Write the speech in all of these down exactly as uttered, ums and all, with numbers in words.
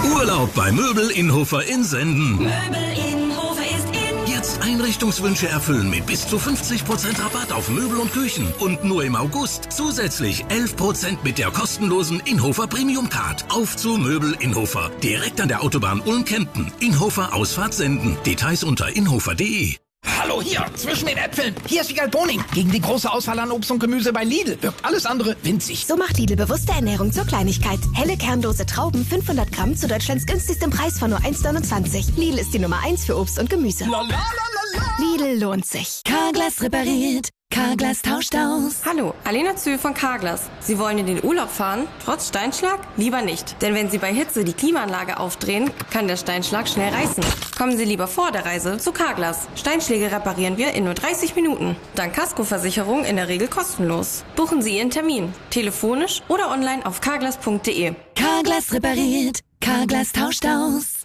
Urlaub bei Möbel Inhofer in Senden. Möbel Inhofer ist in. Jetzt Einrichtungswünsche erfüllen mit bis zu fünfzig Prozent Rabatt auf Möbel und Küchen. Und nur im August zusätzlich elf Prozent mit der kostenlosen Inhofer Premium Card. Auf zu Möbel Inhofer. Direkt an der Autobahn Ulm-Kempten. Inhofer Ausfahrt Senden. Details unter inhofer punkt de. Hallo, hier, zwischen den Äpfeln. Hier ist Wiegald Boning. Gegen die große Auswahl an Obst und Gemüse bei Lidl wirkt alles andere winzig. So macht Lidl bewusste Ernährung zur Kleinigkeit. Helle kernlose Trauben, fünfhundert Gramm zu Deutschlands günstigstem Preis von nur eins neunundzwanzig. Lidl ist die Nummer eins für Obst und Gemüse. La, la, la, la, la. Lidl lohnt sich. Carglass repariert. Carglass tauscht aus. Hallo, Alena Zühl von Carglass. Sie wollen in den Urlaub fahren? Trotz Steinschlag? Lieber nicht. Denn wenn Sie bei Hitze die Klimaanlage aufdrehen, kann der Steinschlag schnell reißen. Kommen Sie lieber vor der Reise zu Carglass. Steinschläge reparieren wir in nur dreißig Minuten. Dank Kaskoversicherung in der Regel kostenlos. Buchen Sie Ihren Termin. Telefonisch oder online auf carglass punkt de. Carglass repariert. Carglass tauscht aus.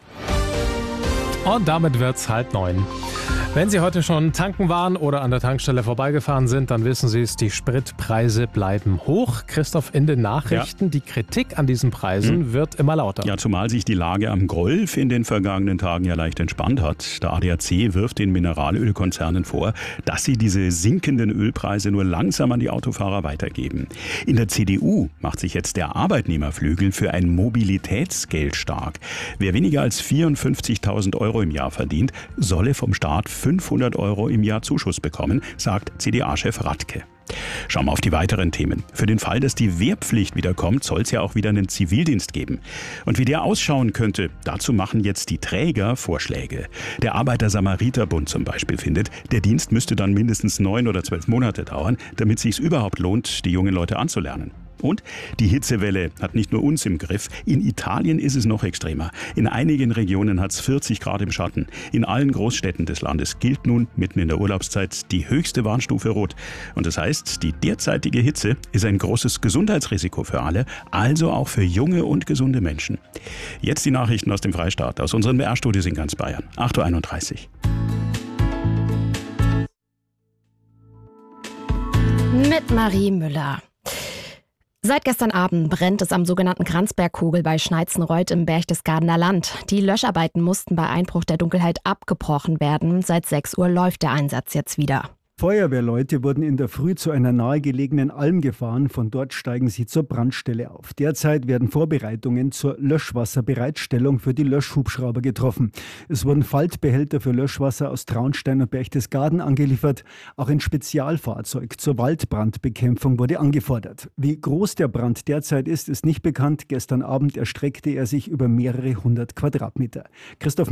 Und damit wird's halb neun. Wenn Sie heute schon tanken waren oder an der Tankstelle vorbeigefahren sind, dann wissen Sie es, die Spritpreise bleiben hoch. Christoph, in den Nachrichten, ja. Die Kritik an diesen Preisen hm. wird immer lauter. Ja, zumal sich die Lage am Golf in den vergangenen Tagen ja leicht entspannt hat. Der A D A C wirft den Mineralölkonzernen vor, dass sie diese sinkenden Ölpreise nur langsam an die Autofahrer weitergeben. In der C D U macht sich jetzt der Arbeitnehmerflügel für ein Mobilitätsgeld stark. Wer weniger als vierundfünfzigtausend Euro im Jahr verdient, solle vom Staat fünfhundert Euro im Jahr Zuschuss bekommen, sagt C D A-Chef Radke. Schauen wir auf die weiteren Themen. Für den Fall, dass die Wehrpflicht wieder kommt, soll es ja auch wieder einen Zivildienst geben. Und wie der ausschauen könnte, dazu machen jetzt die Träger Vorschläge. Der Arbeiter-Samariter-Bund zum Beispiel findet, der Dienst müsste dann mindestens neun oder zwölf Monate dauern, damit es sich überhaupt lohnt, die jungen Leute anzulernen. Und die Hitzewelle hat nicht nur uns im Griff. In Italien ist es noch extremer. In einigen Regionen hat es vierzig Grad im Schatten. In allen Großstädten des Landes gilt nun mitten in der Urlaubszeit die höchste Warnstufe Rot. Und das heißt, die derzeitige Hitze ist ein großes Gesundheitsrisiko für alle, also auch für junge und gesunde Menschen. Jetzt die Nachrichten aus dem Freistaat, aus unseren B R-Studios in ganz Bayern. acht Uhr einunddreißig. Mit Marie Müller. Seit gestern Abend brennt es am sogenannten Kranzbergkogel bei Schneizenreuth im Berchtesgadener Land. Die Löscharbeiten mussten bei Einbruch der Dunkelheit abgebrochen werden. Seit sechs Uhr läuft der Einsatz jetzt wieder. Feuerwehrleute wurden in der Früh zu einer nahegelegenen Alm gefahren. Von dort steigen sie zur Brandstelle auf. Derzeit werden Vorbereitungen zur Löschwasserbereitstellung für die Löschhubschrauber getroffen. Es wurden Faltbehälter für Löschwasser aus Traunstein und Berchtesgaden angeliefert. Auch ein Spezialfahrzeug zur Waldbrandbekämpfung wurde angefordert. Wie groß der Brand derzeit ist, ist nicht bekannt. Gestern Abend erstreckte er sich über mehrere hundert Quadratmeter. Christoph